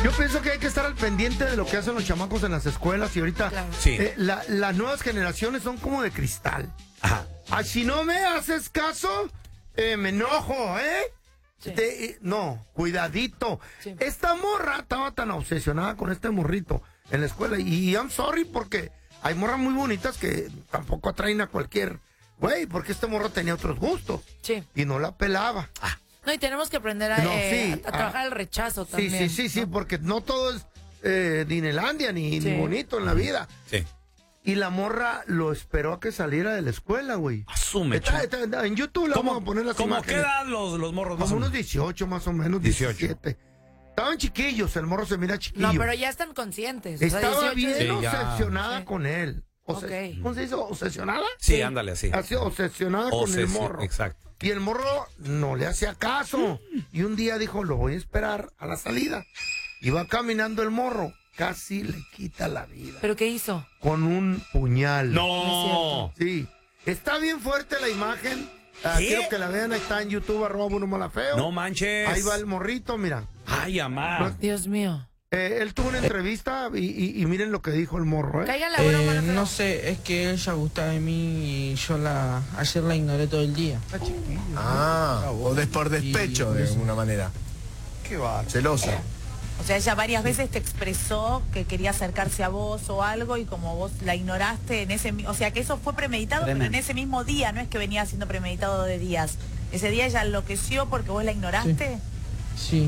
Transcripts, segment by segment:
Yo pienso que hay que estar al pendiente de lo que hacen los chamacos en las escuelas y ahorita Claro. Sí. las nuevas generaciones son como de cristal. Ajá. Si no me haces caso, me enojo, ¿eh? Sí. No, cuidadito. Sí. Esta morra estaba tan obsesionada con este morrito en la escuela y I'm sorry porque hay morras muy bonitas que tampoco atraen a cualquier güey, porque este morro tenía otros gustos Sí. y no la pelaba. No, y tenemos que aprender a, No, sí, a trabajar el rechazo también. Sí, porque no todo es Dinelandia ni bonito en la vida. Sí. Y la morra lo esperó a que saliera de la escuela, güey. Asume. En YouTube le vamos a poner las ¿Cómo qué imágenes. edad los morros? Como unos 18 más o menos, 18. 17. Estaban chiquillos, el morro se mira chiquillo. No, pero ya están conscientes. O sea, Estaba 18 bien Sí, ya. obsesionada Sí. con él. Ok. ¿Cómo se dice? ¿Obsesionada? Sí, ándale, así. Así, obsesionada con el morro. Exacto. Y el morro no le hacía caso. Y un día dijo, lo voy a esperar a la salida. Y va caminando el morro. Casi le quita la vida. ¿Pero qué hizo? Con un puñal. No. Sí. Está bien fuerte la imagen. ¿Qué? Quiero que la vean. Está en YouTube, @BrunoMalafeo. No manches. Ahí va el morrito, mira. Ay, amá. Dios mío. Él tuvo una entrevista y miren lo que dijo el morro, ¿eh? Caiga la broma, Malafeo. No sé, es que ella gustaba de mí y yo ayer la ignoré todo el día. O por despecho, de alguna manera. Qué va. Celosa. O sea, ella varias veces te expresó que quería acercarse a vos o algo y como vos la ignoraste en ese... O sea, que eso fue premeditado, pero en ese mismo día, no es que venía siendo premeditado de días. Ese día ella enloqueció porque vos la ignoraste Sí,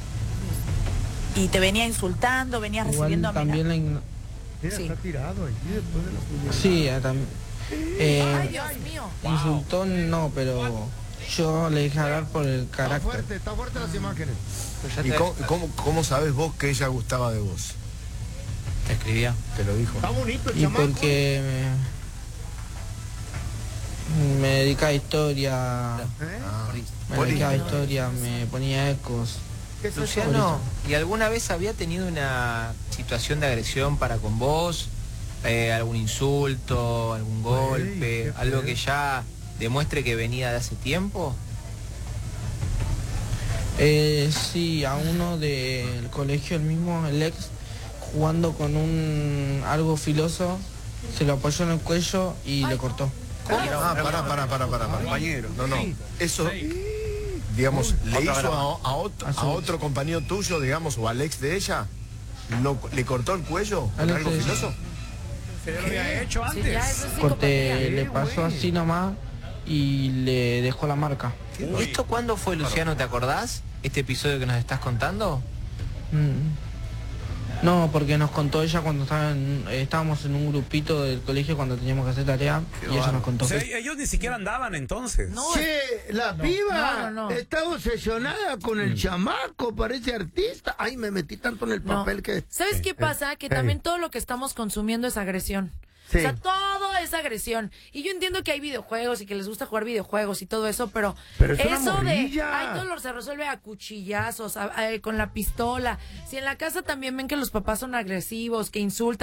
y te venía insultando, venías recibiendo igual también la ignoré. Mira, Sí. está tirado ahí después de la puñalada. Sí, también. Ay, Dios mío. Insultó no, pero yo le dejé hablar por el carácter. Está fuerte las imágenes. ¿Y cómo sabes vos que ella gustaba de vos? Te escribía. Te lo dijo. Está bonito el Y chamaco. porque me dedicaba a historia, ¿Eh? me dedicaba a historia, me ponía ecos. ¿Qué es eso? Luciano, ¿y alguna vez había tenido una situación de agresión para con vos? ¿Algún insulto, algún golpe? qué ¿Algo feo. que ya demuestre que venía de hace tiempo? Sí, a uno del colegio, el mismo, el ex, jugando con algo filoso, se lo apoyó en el cuello y le cortó. Para. Compañero. No. Eso, digamos, le hizo a otro compañero tuyo, digamos, o al ex de ella, ¿le cortó el cuello con Al ex algo de ella. filoso? ¿Se lo había hecho Sí, antes? ya, eso es Corte, psicopatía. le pasó así nomás y le dejó la marca. ¿Esto cuándo fue, Luciano? ¿Te acordás? ¿Este episodio que nos estás contando? No, porque nos contó ella cuando estábamos en un grupito del colegio cuando teníamos que hacer tarea y ella nos contó. O sea, ellos ni siquiera andaban entonces. No, Che, la piba no. está obsesionada con el chamaco, parece artista. Ay, me metí tanto en el no. papel que... ¿Sabes qué pasa? Que también todo lo que estamos consumiendo es agresión. Sí. O sea, todo es agresión. Y yo entiendo que hay videojuegos y que les gusta jugar videojuegos y todo eso, pero es una eso de, morrilla. ay, todo se resuelve a cuchillazos, con la pistola. Si en la casa también ven que los papás son agresivos, que insultan.